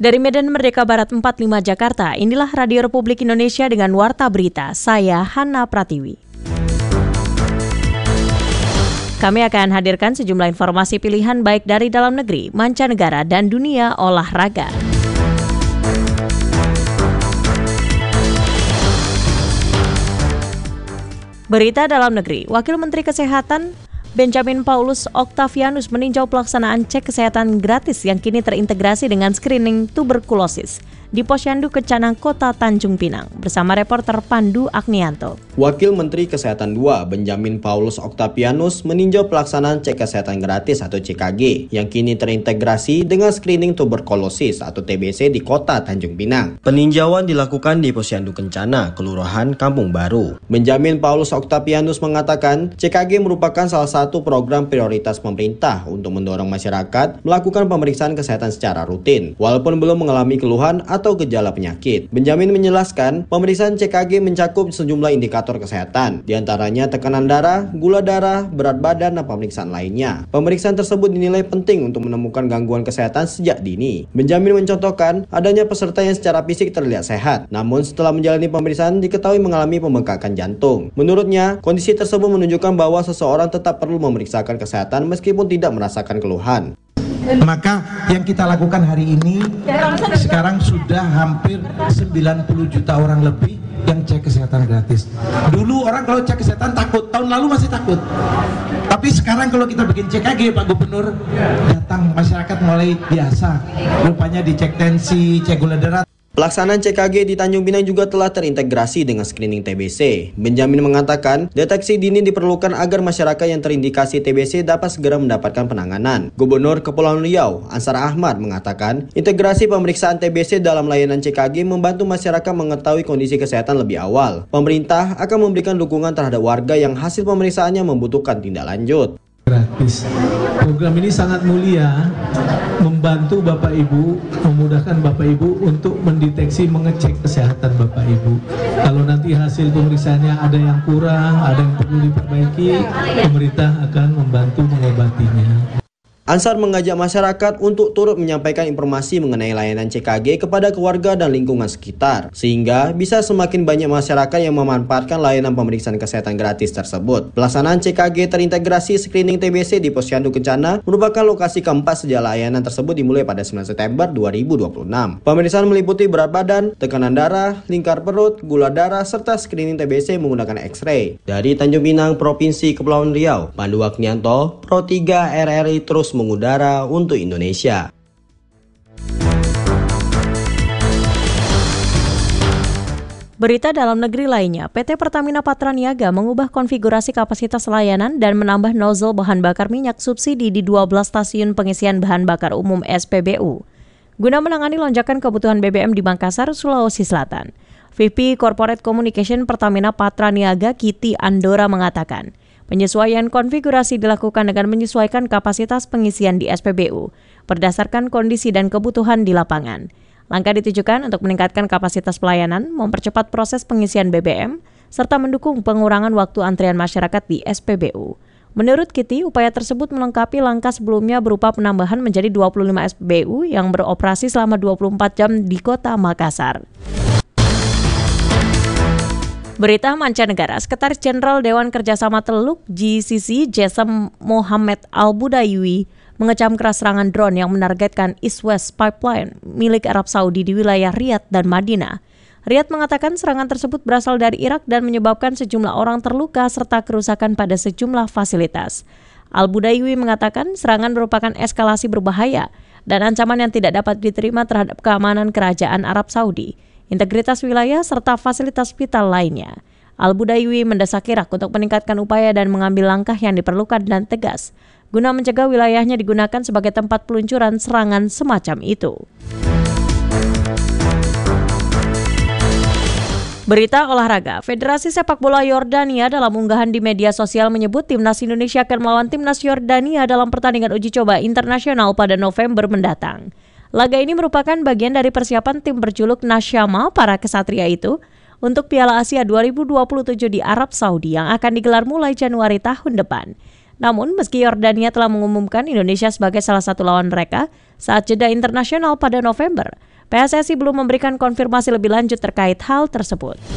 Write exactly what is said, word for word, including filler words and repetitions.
Dari Medan Merdeka Barat empat puluh lima Jakarta, inilah Radio Republik Indonesia dengan Warta Berita. Saya Hana Pratiwi. Kami akan hadirkan sejumlah informasi pilihan baik dari dalam negeri, mancanegara, dan dunia olahraga. Berita dalam negeri, Wakil Menteri Kesehatan Benjamin Paulus Octavianus meninjau pelaksanaan cek kesehatan gratis yang kini terintegrasi dengan screening tuberkulosis di Posyandu Kencana Kota Tanjung Pinang bersama reporter Pandu Agnianto. Wakil Menteri Kesehatan dua Benjamin Paulus Octavianus meninjau pelaksanaan cek kesehatan gratis atau C K G yang kini terintegrasi dengan screening tuberkulosis atau T B C di Kota Tanjung Pinang. Peninjauan dilakukan di Posyandu Kencana, Kelurahan Kampung Baru. Benjamin Paulus Octavianus mengatakan C K G merupakan salah satu program prioritas pemerintah untuk mendorong masyarakat melakukan pemeriksaan kesehatan secara rutin walaupun belum mengalami keluhan atau gejala penyakit. Benjamin menjelaskan pemeriksaan C K G mencakup sejumlah indikator kesehatan, diantaranya tekanan darah, gula darah, berat badan, dan pemeriksaan lainnya. Pemeriksaan tersebut dinilai penting untuk menemukan gangguan kesehatan sejak dini. Benjamin mencontohkan adanya peserta yang secara fisik terlihat sehat, namun setelah menjalani pemeriksaan diketahui mengalami pembengkakan jantung. Menurutnya, kondisi tersebut menunjukkan bahwa seseorang tetap perlu memeriksakan kesehatan meskipun tidak merasakan keluhan. Maka yang kita lakukan hari ini sekarang sudah hampir sembilan puluh juta orang lebih yang cek kesehatan gratis. Dulu orang kalau cek kesehatan takut, tahun lalu masih takut. Tapi sekarang kalau kita bikin C K G, Pak Gubernur, datang masyarakat mulai biasa. Rupanya dicek tensi, cek gula darah. Pelaksanaan C K G di Tanjung Pinang juga telah terintegrasi dengan screening T B C. Benjamin mengatakan, deteksi dini diperlukan agar masyarakat yang terindikasi T B C dapat segera mendapatkan penanganan. Gubernur Kepulauan Riau, Ansar Ahmad, mengatakan, integrasi pemeriksaan T B C dalam layanan C K G membantu masyarakat mengetahui kondisi kesehatan lebih awal. Pemerintah akan memberikan dukungan terhadap warga yang hasil pemeriksaannya membutuhkan tindak lanjut. Gratis. Program ini sangat mulia, membantu Bapak Ibu, memudahkan Bapak Ibu untuk mendeteksi, mengecek kesehatan Bapak Ibu. Kalau nanti hasil pemeriksaannya ada yang kurang, ada yang perlu diperbaiki, pemerintah akan membantu mengobatinya. Ansar mengajak masyarakat untuk turut menyampaikan informasi mengenai layanan C K G kepada keluarga dan lingkungan sekitar, sehingga bisa semakin banyak masyarakat yang memanfaatkan layanan pemeriksaan kesehatan gratis tersebut. Pelaksanaan C K G terintegrasi screening T B C di Posyandu Kencana merupakan lokasi keempat sejak layanan tersebut dimulai pada sembilan September dua ribu dua puluh enam. Pemeriksaan meliputi berat badan, tekanan darah, lingkar perut, gula darah, serta screening T B C menggunakan X-ray. Dari Tanjung Pinang, Provinsi Kepulauan Riau, Pandu Agnianto, Pro tiga R R I terus mengudara untuk Indonesia. Berita dalam negeri lainnya, P T Pertamina Patraniaga mengubah konfigurasi kapasitas layanan dan menambah nozzle bahan bakar minyak subsidi di dua belas stasiun pengisian bahan bakar umum S P B U guna menangani lonjakan kebutuhan B B M di Makassar, Sulawesi Selatan. V P Corporate Communication Pertamina Patraniaga Kiti Andora mengatakan, penyesuaian konfigurasi dilakukan dengan menyesuaikan kapasitas pengisian di S P B U berdasarkan kondisi dan kebutuhan di lapangan. Langkah ditujukan untuk meningkatkan kapasitas pelayanan, mempercepat proses pengisian B B M, serta mendukung pengurangan waktu antrian masyarakat di S P B U. Menurut Kiti, upaya tersebut melengkapi langkah sebelumnya berupa penambahan menjadi dua puluh lima S P B U yang beroperasi selama dua puluh empat jam di Kota Makassar. Berita mancanegara, Sekretaris Jenderal Dewan Kerjasama Teluk G C C Jasem Mohammed Al-Budaiwi mengecam keras serangan drone yang menargetkan East-West Pipeline milik Arab Saudi di wilayah Riyadh dan Madinah. Riyadh mengatakan serangan tersebut berasal dari Irak dan menyebabkan sejumlah orang terluka serta kerusakan pada sejumlah fasilitas. Al-Budaiwi mengatakan serangan merupakan eskalasi berbahaya dan ancaman yang tidak dapat diterima terhadap keamanan kerajaan Arab Saudi, integritas wilayah, serta fasilitas vital lainnya. Al-Budaiwi mendesak Irak untuk meningkatkan upaya dan mengambil langkah yang diperlukan dan tegas, guna mencegah wilayahnya digunakan sebagai tempat peluncuran serangan semacam itu. Berita olahraga, Federasi Sepak Bola Yordania dalam unggahan di media sosial menyebut Timnas Indonesia akan melawan Timnas Yordania dalam pertandingan uji coba internasional pada November mendatang. Laga ini merupakan bagian dari persiapan tim berjuluk Nasyama para kesatria itu untuk Piala Asia dua ribu dua puluh tujuh di Arab Saudi yang akan digelar mulai Januari tahun depan. Namun, meski Yordania telah mengumumkan Indonesia sebagai salah satu lawan mereka saat jeda internasional pada November, P S S I belum memberikan konfirmasi lebih lanjut terkait hal tersebut.